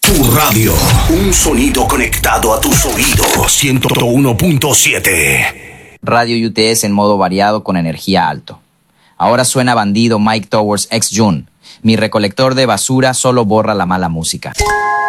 Tu radio. Un sonido conectado a tus oídos. 101.7. Radio UTS en modo variado con energía alto. Ahora suena Bandido Mike Towers ex June. Mi recolector de basura solo borra la mala música.